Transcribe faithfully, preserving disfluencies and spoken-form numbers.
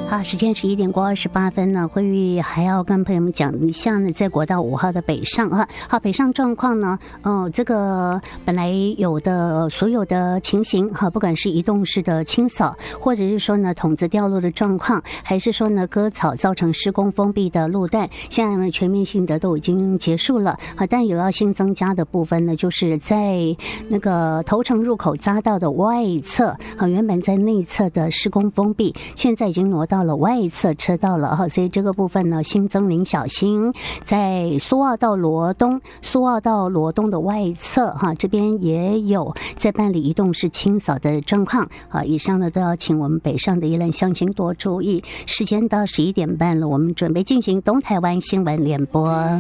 好，时间十一点过二十八分呢，慧玉还要跟朋友们讲一下呢，在国道五号的北上哈，好，北上状况呢，呃，这个本来有的所有的情形哈，不管是移动式的清扫，或者是说呢筒子掉落的状况，还是说呢割草造成施工封闭的路段，现在呢全面性的都已经结束了啊，但有要新增加的部分呢，就是在那个头城入口匝道的外侧啊，原本在内侧的施工封闭，现在已经挪到了外侧车道了哈，所以这个部分呢新增您小心，在苏澳到罗东、苏澳到罗东的外侧哈，这边也有在办理移动式清扫的状况啊。以上呢都要请我们北上的宜兰乡亲多注意。时间到十一点半了，我们准备进行东台湾新闻联播。